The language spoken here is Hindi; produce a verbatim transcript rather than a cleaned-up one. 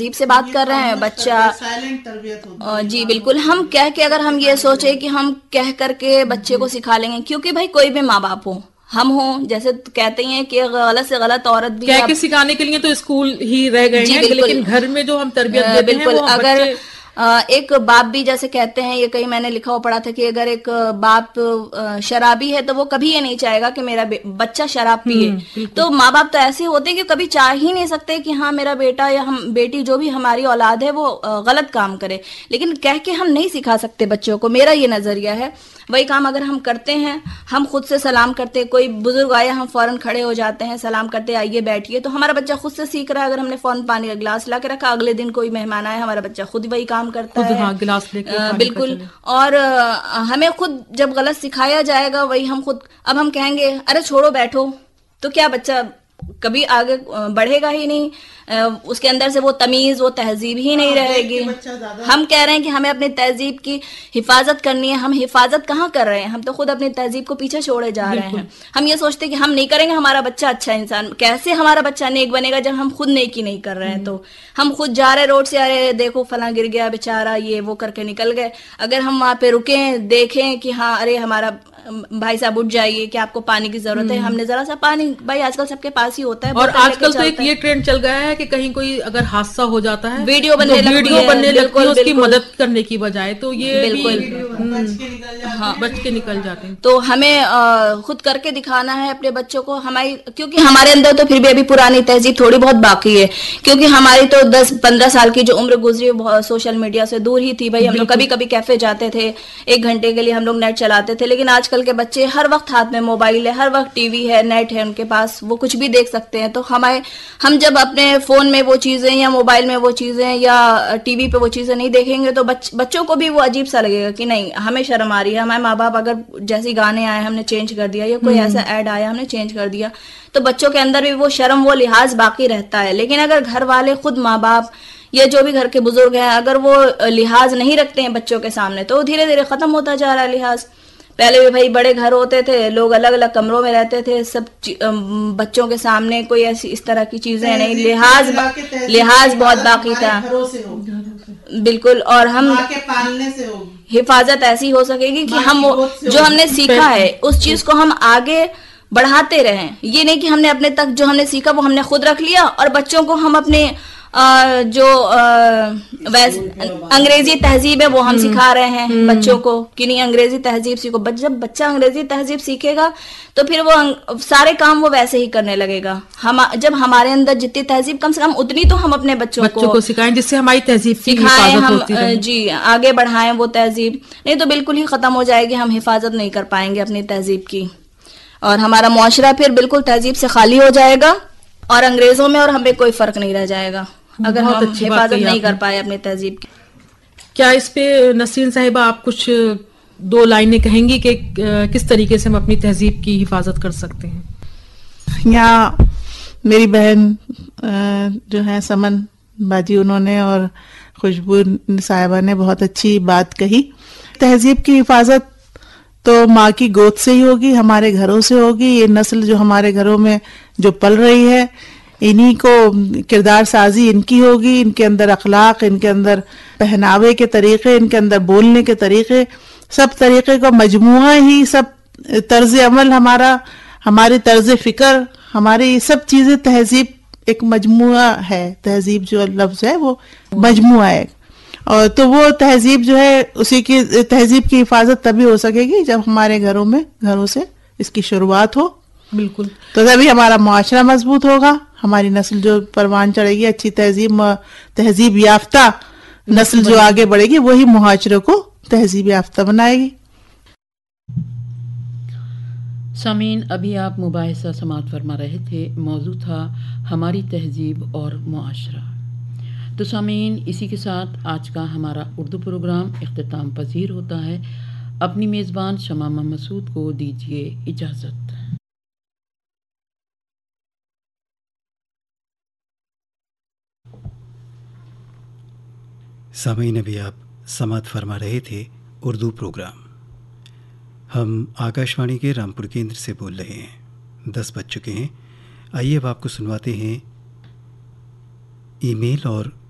तहजीब से बात कर रहे हैं, बच्चा साइलेंट तरबियत होती है। जी बिल्कुल, हम कह के अगर हम ये सोचे कि हम कह करके बच्चे को सिखा लेंगे, क्योंकि भाई कोई भी माँ बाप हो, हम हो, जैसे कहते हैं कि गलत से गलत औरत भी कह के सिखाने के लिए तो स्कूल ही रह गए हैं, लेकिन घर में जो हम तरबियत देते बिल्कुल, हैं वो अगर बच्चे... एक बाप भी जैसे कहते हैं, ये कहीं मैंने लिखा हुआ पढ़ा था कि अगर एक बाप शराबी है तो वो कभी ये नहीं चाहेगा कि मेरा बच्चा शराब पिए। तो माँ बाप तो ऐसे होते हैं कि कभी चाह ही नहीं सकते कि हाँ मेरा बेटा या हम बेटी जो भी हमारी औलाद है वो गलत काम करे, लेकिन कह के हम नहीं सिखा सकते बच्चों को। मेरा ये नजरिया है। वही काम अगर हम करते हैं, हम खुद से सलाम करते हैं, कोई बुजुर्ग आया हम फौरन खड़े हो जाते हैं, सलाम करते आइए बैठिए, तो हमारा बच्चा खुद से सीख रहा है। अगर हमने फौरन पानी का गिलास ला के रखा, अगले दिन कोई मेहमान आया, हमारा बच्चा खुद वही काम करता है, हाँ, गिलास लेके आ, बिल्कुल। और आ, हमें खुद जब गलत सिखाया जाएगा, वही हम खुद अब हम कहेंगे अरे छोड़ो बैठो, तो क्या बच्चा कभी आगे बढ़ेगा ही नहीं, उसके अंदर से वो तमीज, वो तहजीब ही नहीं रहेगी। हम कह रहे हैं कि हमें अपनी तहजीब की हिफाजत करनी है, हम हिफाजत कहाँ कर रहे हैं, हम तो खुद अपनी तहजीब को पीछे छोड़े जा रहे हैं। हम ये सोचते हैं कि हम नहीं करेंगे हमारा बच्चा अच्छा इंसान, कैसे हमारा बच्चा नेक बनेगा जब हम खुद नेकी नहीं कर रहे हैं। तो हम खुद जा रहे रोड से, अरे देखो फला गिर गया बेचारा, ये वो करके निकल गए। अगर हम वहां पे रुके, देखें कि हाँ अरे हमारा भाई साहब उठ जाइए कि आपको पानी की जरूरत है, हमने जरा सा पानी, भाई आजकल सबके पास ही होता है। और आजकल तो एक ये ट्रेंड चल गया है कि कहीं कोई अगर हादसा हो जाता है, वीडियो बनने तो लगती वीडियो है, बनने लगती है उसकी मदद करने की बजाय, तो ये बिल्कुल हाँ बच के निकल जाते हैं। तो हमें आ, खुद करके दिखाना है अपने बच्चों को, हमारी, क्योंकि हमारे अंदर तो फिर भी अभी पुरानी तहजीब थोड़ी बहुत बाकी है, क्योंकि हमारी तो दस पंद्रह साल की जो उम्र गुजरी सोशल मीडिया से दूर ही थी। भाई हम लोग कभी कभी कैफे जाते थे, एक घंटे के लिए हम लोग नेट चलाते थे, लेकिन आजकल के बच्चे हर वक्त हाथ में मोबाइल है, हर वक्त टीवी है, नेट है उनके पास, वो कुछ भी देख सकते हैं। तो हमारे हम जब अपने फोन में वो चीजें या मोबाइल में वो चीजें या टीवी पे वो चीजें नहीं देखेंगे, तो बच, बच्चों को भी वो अजीब सा लगेगा कि नहीं हमें शर्म आ रही है। हमारे माँ बाप अगर जैसे गाने आए हमने चेंज कर दिया, या कोई ऐसा ऐड आया हमने चेंज कर दिया, तो बच्चों के अंदर भी वो शर्म, वो लिहाज बाकी रहता है। लेकिन अगर घर वाले खुद माँ बाप या जो भी घर के बुजुर्ग हैं, अगर वो लिहाज नहीं रखते हैं बच्चों के सामने, तो धीरे धीरे खत्म होता जा रहा है लिहाज। पहले भी भाई बड़े घर होते थे, लोग अलग अलग कमरों में रहते थे, सब बच्चों के सामने कोई ऐसी इस तरह की चीजें नहीं, लिहाज लिहाज बहुत बाकी था, बिल्कुल। और हम पालने से होगी, हिफाजत ऐसी हो सकेगी कि हम जो हमने सीखा है उस चीज को हम आगे बढ़ाते रहें। ये नहीं कि हमने अपने तक जो हमने सीखा वो हमने खुद रख लिया और बच्चों को हम अपने आ, जो वैसे अंग्रेजी तहजीब है वो हम सिखा रहे हैं बच्चों को कि नहीं अंग्रेजी तहजीब सीखो। जब बच्चा अंग्रेजी तहजीब सीखेगा तो फिर वो सारे काम वो वैसे ही करने लगेगा। हम जब हमारे अंदर जितनी तहजीब, कम से कम उतनी तो हम अपने बच्चों, बच्चों को, को सिखाएं, जिससे हमारी तहजीब सिखाएं, हम जी आगे बढ़ाएं वो तहजीब। नहीं तो बिल्कुल ही खत्म हो जाएगी, हम हिफाजत नहीं कर पाएंगे अपनी तहजीब की, और हमारा मुआशरा फिर बिल्कुल तहजीब से खाली हो जाएगा और अंग्रेजों में और हमें कोई फर्क नहीं रह जाएगा अगर हम हिफाजत नहीं कर पाए अपनी तहजीब की। क्या इस पे नसीन साहिबा आप कुछ दो लाइनें कहेंगी कि किस तरीके से हम अपनी तहजीब की हिफाजत कर सकते हैं? यहाँ मेरी बहन जो है समन बाजी, उन्होंने और खुशबू साहिबा ने बहुत अच्छी बात कही। तहजीब की हिफाजत तो माँ की गोद से ही होगी, हमारे घरों से होगी। ये नस्ल जो हमारे घरों में जो पल रही है, इन्हीं को किरदार साजी इनकी होगी, इनके अंदर अखलाक, इनके अंदर पहनावे के तरीके, इनके अंदर बोलने के तरीके, सब तरीके का मजमुआ ही, सब तर्ज अमल हमारा, हमारी तर्ज फिक्र, हमारी सब चीजें तहजीब एक मजमुआ है। तहजीब जो लफ्ज है वो मजमुआ है, और तो वो तहजीब जो है, उसी की तहजीब की हिफाजत तभी हो सकेगी जब हमारे घरों में घरों से इसकी शुरुआत हो। बिल्कुल, तो तभी हमारा मुआशरा मजबूत होगा, हमारी नस्ल जो परवान चढ़ेगी, अच्छी तहजीब तहजीब याफ्ता नस्ल जो आगे बढ़ेगी, वही मुआशरे को तहजीब याफ्ता बनाएगी। सामीन, अभी आप मुबाहिसा समाअत फरमा रहे थे, मौजू था हमारी तहजीब और मुआशरा। तो सामीन, इसी के साथ आज का हमारा उर्दू प्रोग्राम इख्तिताम पजीर होता है। अपनी मेज़बान शमामा मसूद को दीजिए इजाज़त। सामीन, अभी आप समाअत फरमा रहे थे उर्दू प्रोग्राम। हम आकाशवाणी के रामपुर केंद्र से बोल रहे हैं। दस बज चुके हैं। आइए अब आपको सुनवाते हैं ईमेल और